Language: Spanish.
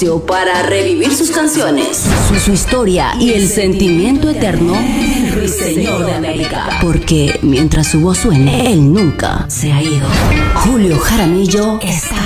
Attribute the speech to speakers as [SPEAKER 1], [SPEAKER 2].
[SPEAKER 1] Para revivir sus canciones, su historia y el sentimiento eterno del Ruiseñor de América. Porque mientras su voz suene, él nunca se ha ido. Julio Jaramillo está